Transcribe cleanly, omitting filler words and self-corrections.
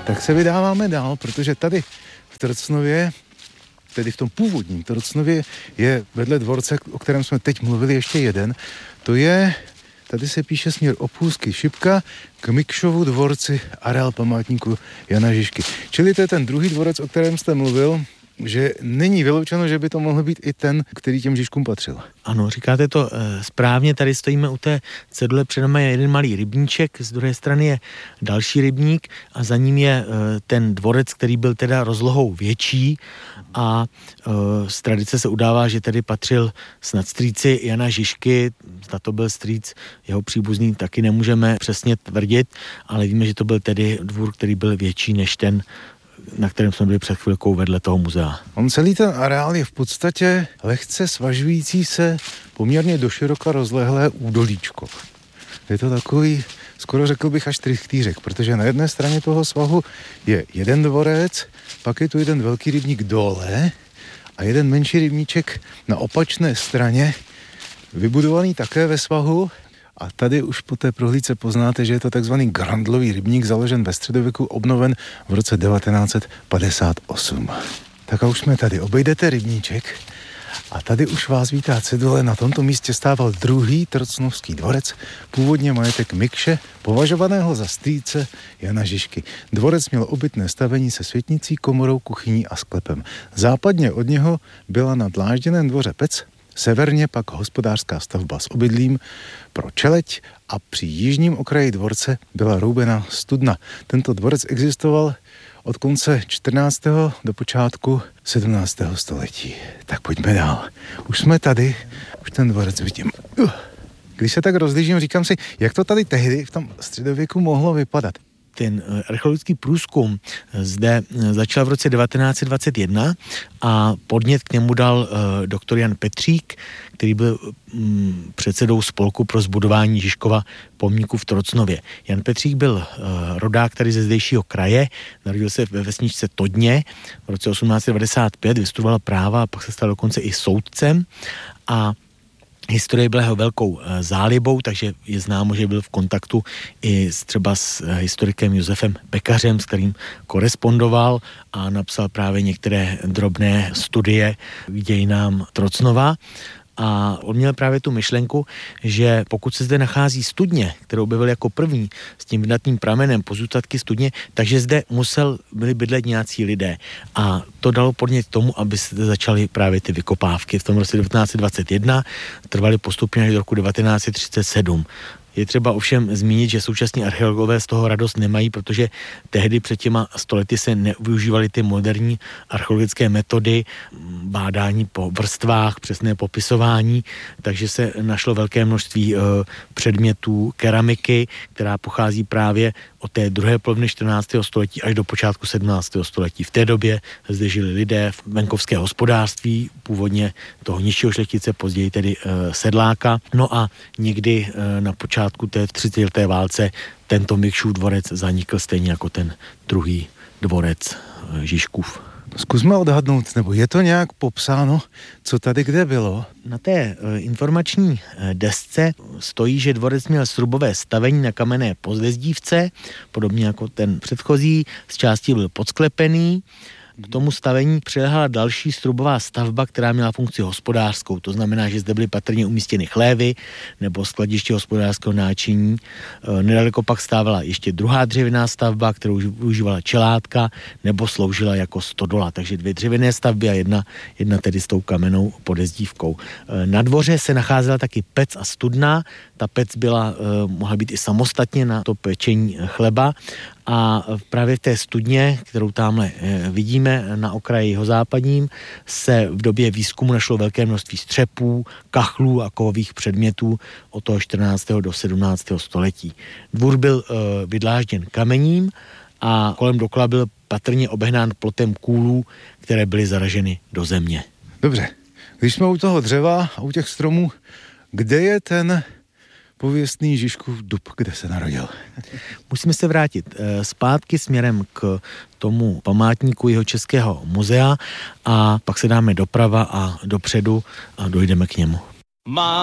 tak se vydáváme dál, protože tady v Trocnově, tedy v tom původním Trocnově, je vedle dvorce, o kterém jsme teď mluvili, ještě jeden. To je, tady se píše směr Opůzky Šipka k Mikšovu dvorci, areál památníku Jana Žižky. Čili to je ten druhý dvorec, o kterém jste mluvil, že není vyloučeno, že by to mohl být i ten, který těm Žižkům patřil. Ano, říkáte to správně, tady stojíme u té cedule, před námi je jeden malý rybníček, z druhé strany je další rybník a za ním je ten dvorec, který byl teda rozlohou větší a z tradice se udává, že tedy patřil snad strýci Jana Žižky, zda to byl strýc jeho příbuzný, taky nemůžeme přesně tvrdit, ale víme, že to byl tedy dvůr, který byl větší než ten, na kterém jsme byli před chvilkou vedle toho muzea. On celý ten areál je v podstatě lehce svažující se poměrně doširoka rozlehlé údolíčko. Je to takový, skoro řekl bych až trichtýřek, protože na jedné straně toho svahu je jeden dvorec, pak je tu jeden velký rybník dole a jeden menší rybníček na opačné straně, vybudovaný také ve svahu. A tady už po té prohlídce poznáte, že je to takzvaný Grandlový rybník, založen ve středověku, obnoven v roce 1958. Tak a už jsme tady, obejdete rybníček a tady už vás vítá cedule. Na tomto místě stával druhý trocnovský dvorec, původně majetek Mikše, považovaného za strýce Jana Žižky. Dvorec měl obytné stavení se světnicí, komorou, kuchyní a sklepem. Západně od něho byla na dlážděném dvoře pec, severně pak hospodářská stavba s obydlím pro čeleď a při jižním okraji dvorce byla roubena studna. Tento dvorec existoval od konce 14. do počátku 17. století. Tak pojďme dál. Už jsme tady, už ten dvorec vidím. Když se tak rozlížím, říkám si, jak to tady tehdy v tom středověku mohlo vypadat. Ten archeologický průzkum zde začal v roce 1921 a podnět k němu dal doktor Jan Petřík, který byl předsedou spolku pro zbudování Žižkova pomníku v Trocnově. Jan Petřík byl rodák tady ze zdejšího kraje, narodil se ve vesničce Todně v roce 1895, vystudoval práva a pak se stal dokonce i soudcem a historie byla jeho velkou zálibou, takže je známo, že byl v kontaktu i třeba s historikem Josefem Pekařem, s kterým korespondoval a napsal právě některé drobné studie k dějinám Trocnova. A on měl právě tu myšlenku, že pokud se zde nachází studně, kterou objevil jako první s tím vydatným pramenem pozůstatky studně, takže zde byli bydlet nějací lidé. A to dalo podnět tomu, aby se začaly právě ty vykopávky. V tom roce 1921 trvaly postupně až do roku 1937. Je třeba ovšem zmínit, že současní archeologové z toho radost nemají, protože tehdy před těma stolety se nevyužívaly ty moderní archeologické metody, bádání po vrstvách, přesné popisování, takže se našlo velké množství předmětů keramiky, která pochází právě od té druhé poloviny 14. století až do počátku 17. století. V té době zde žili lidé v venkovské hospodářství, původně toho nižšího šlechtice, později tedy sedláka. No a někdy na počátku té 30leté válce tento Mikšův dvorec zanikl stejně jako ten druhý dvorec Žižkův. Zkusme odhadnout, nebo je to nějak popsáno, co tady kde bylo? Na té informační desce stojí, že dvorec měl srubové stavení na kamenné pozvězdívce, podobně jako ten předchozí, z části byl podsklepený. K tomu stavení přilehala další srubová stavba, která měla funkci hospodářskou. To znamená, že zde byly patrně umístěny chlévy nebo skladiště hospodářského náčiní. Nedaleko pak stávala ještě druhá dřevěná stavba, kterou využívala čelátka nebo sloužila jako stodola. Takže dvě dřevěné stavby a jedna tedy s tou kamennou podezdívkou. Na dvoře se nacházela taky pec a studna. Ta pec mohla být i samostatně na to pečení chleba. A právě v té studně, kterou tamhle vidíme na okraji jihozápadním, se v době výzkumu našlo velké množství střepů, kachlů a kovových předmětů od toho 14. do 17. století. Dvůr byl vydlážděn kamením a kolem dokola byl patrně obehnán plotem kůlů, které byly zaraženy do země. Dobře, když jsme u toho dřeva a u těch stromů, kde je ten pověstný Žižkův dub, kde se narodil? Musíme se vrátit zpátky směrem k tomu památníku Jihočeského muzea a pak se dáme doprava a dopředu a dojdeme k němu.